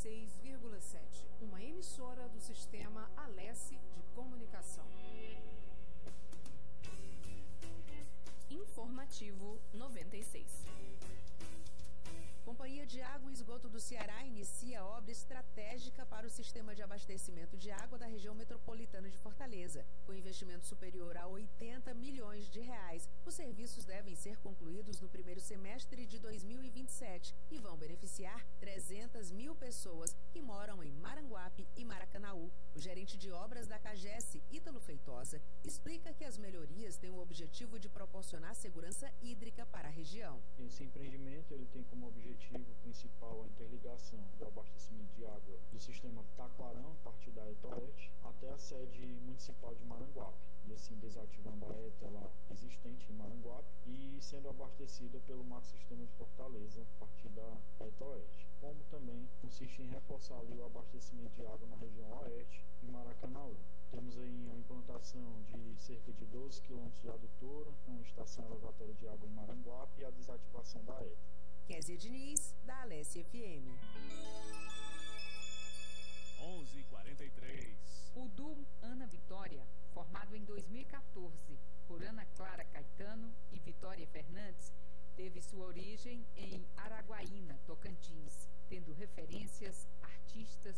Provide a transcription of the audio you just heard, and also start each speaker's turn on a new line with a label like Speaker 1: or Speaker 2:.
Speaker 1: 96,7, uma emissora do sistema Alesse de Comunicação. Informativo 96.
Speaker 2: Companhia de Água e Esgoto do Ceará inicia obra estratégica para o sistema de abastecimento de água da região metropolitana de Fortaleza. Com investimento superior a 80 milhões de reais, os serviços devem ser concluídos no primeiro semestre de 2027 e vão beneficiar 300 mil pessoas que moram em Maranguape e Maracanaú. O gerente de obras da CAGES, Ítalo Feitosa, explica que as melhorias têm o objetivo de proporcionar segurança hídrica para a região.
Speaker 3: Esse empreendimento ele tem como objetivo principal a interligação do abastecimento de água do sistema Taquarão, a partir da ETA Oeste, até a sede municipal de Maranguape, e assim desativando a ETA lá existente em Maranguape e sendo abastecida pelo Macro Sistema de Fortaleza a partir da ETA Oeste. Como também consiste em reforçar ali o abastecimento de água na região Oeste e Maracanaú. Temos aí uma implantação de cerca de 12 km de adutora, uma estação elevatória de água em Maranguape e a desativação da ETA.
Speaker 2: Kézia Diniz, da Alesse FM.
Speaker 4: 11h43.
Speaker 5: O duo Ana Vitória, formado em 2014 por Ana Clara Caetano e Vitória Fernandes, teve sua origem em Araguaína, Tocantins, tendo referências artistas